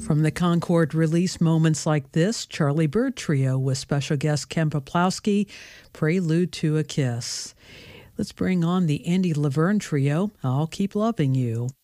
From the Concord release, Moments Like This, Charlie Byrd Trio with special guest Ken Poplowski, Prelude to a Kiss. Let's bring on the Andy Laverne Trio, I'll Keep Loving You.